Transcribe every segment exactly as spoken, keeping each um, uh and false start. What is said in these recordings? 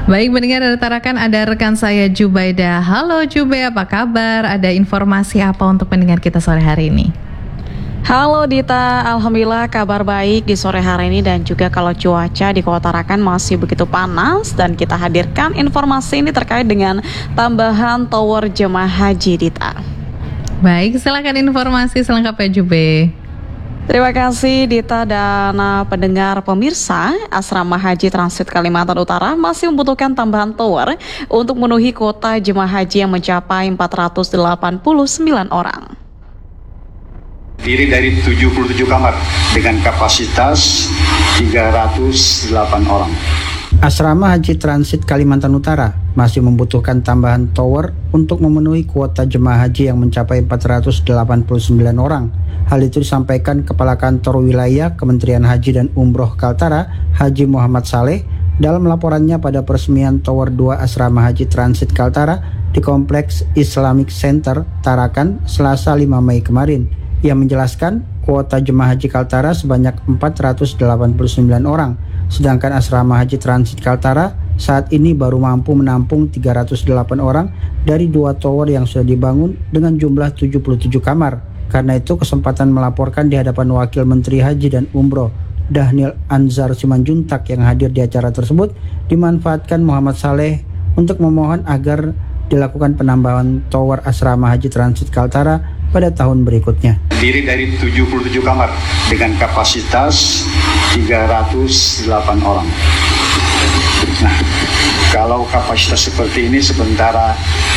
Baik, mendengar dari Tarakan ada rekan saya Jubaida. Halo Jubay, apa kabar? Ada informasi apa untuk pendengar kita sore hari ini? Halo Dita, alhamdulillah kabar baik di sore hari ini, dan juga kalau cuaca di Kota Tarakan masih begitu panas, dan kita hadirkan informasi ini terkait dengan tambahan tower jemaah haji, Dita. Baik, silakan informasi selengkapnya Jubay. Terima kasih Dita dan uh, pendengar pemirsa. Asrama Haji Transit Kalimantan Utara masih membutuhkan tambahan tower untuk memenuhi kuota jemaah haji yang mencapai empat ratus delapan puluh sembilan orang. Terdiri dari tujuh puluh tujuh kamar dengan kapasitas tiga ratus delapan orang. Asrama Haji Transit Kalimantan Utara masih membutuhkan tambahan tower untuk memenuhi kuota jemaah haji yang mencapai empat ratus delapan puluh sembilan orang. Hal itu disampaikan Kepala Kantor Wilayah Kementerian Haji dan Umroh Kaltara, Haji Muhammad Saleh, dalam laporannya pada peresmian Tower dua Asrama Haji Transit Kaltara di Kompleks Islamic Center, Tarakan, Selasa lima Mei kemarin. Ia menjelaskan kuota jemaah haji Kaltara sebanyak empat ratus delapan puluh sembilan orang, sedangkan Asrama Haji Transit Kaltara saat ini baru mampu menampung tiga ratus delapan orang dari dua tower yang sudah dibangun dengan jumlah tujuh puluh tujuh kamar. Karena itu kesempatan melaporkan di hadapan Wakil Menteri Haji dan Umroh Dhanil Anzar Simanjuntak yang hadir di acara tersebut dimanfaatkan Muhammad Saleh untuk memohon agar dilakukan penambahan tower Asrama Haji Transit Kaltara pada tahun berikutnya. Terdiri dari tujuh puluh tujuh kamar dengan kapasitas tiga ratus delapan orang. Nah, kalau kapasitas seperti ini sementara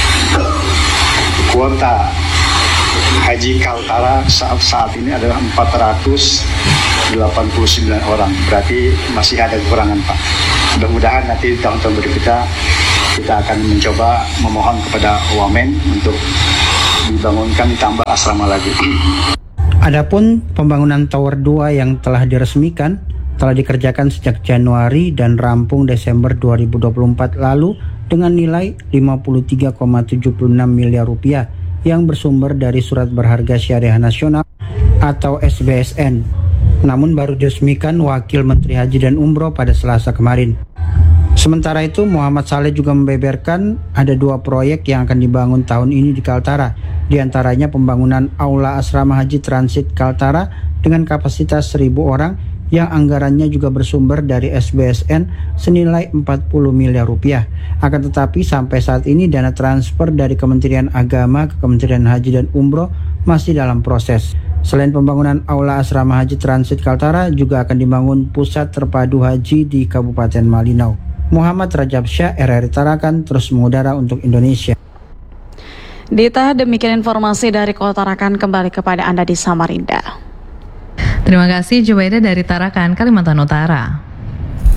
kuota Haji Kaltara saat, saat ini adalah empat ratus delapan puluh sembilan orang, berarti masih ada kekurangan Pak. Mudah-mudahan nanti di tahun-tahun berikutnya kita akan mencoba memohon kepada Wamen untuk dibangunkan tambah asrama lagi. Adapun pembangunan Tower dua yang telah diresmikan telah dikerjakan sejak Januari dan rampung Desember dua ribu dua puluh empat lalu dengan nilai lima puluh tiga koma tujuh enam miliar rupiah yang bersumber dari Surat Berharga Syariah Nasional atau S B S N. Namun baru diresmikan Wakil Menteri Haji dan Umroh pada Selasa kemarin. Sementara itu Muhammad Saleh juga membeberkan ada dua proyek yang akan dibangun tahun ini di Kaltara. Di antaranya pembangunan Aula Asrama Haji Transit Kaltara dengan kapasitas seribu orang yang anggarannya juga bersumber dari S B S N senilai empat puluh miliar rupiah. Akan tetapi sampai saat ini dana transfer dari Kementerian Agama ke Kementerian Haji dan Umroh masih dalam proses. Selain pembangunan Aula Asrama Haji Transit Kaltara, juga akan dibangun Pusat Terpadu Haji di Kabupaten Malinau. Muhammad Rajab Syah, R R I Tarakan, terus mengudara untuk Indonesia. Dita, demikian informasi dari Kota Tarakan, kembali kepada Anda di Samarinda. Terima kasih Jubaida dari Tarakan, Kalimantan Utara.